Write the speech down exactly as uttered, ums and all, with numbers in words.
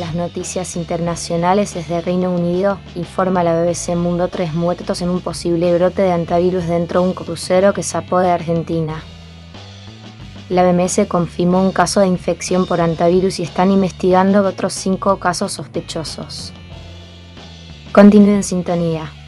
las noticias internacionales desde Reino Unido, informa la B B C Mundo tres muertos en un posible brote de hantavirus dentro de un crucero que zarpó de Argentina. La B M S confirmó un caso de infección por hantavirus y están investigando otros cinco casos sospechosos. Continúe en sintonía.